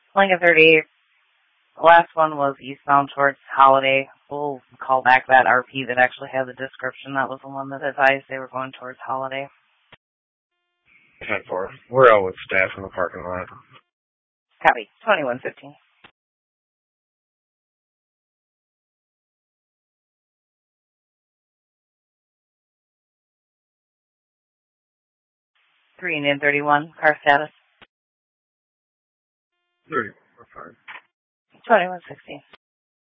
Lincoln 38. The last one was eastbound towards Holiday. We'll call back that RP that actually had the description. That was the one that advised they were going towards Holiday. 10-4. We're out with staff in the parking lot. Copy. 2115. Three Indian 31. Car status. 30. We're fine. 2116.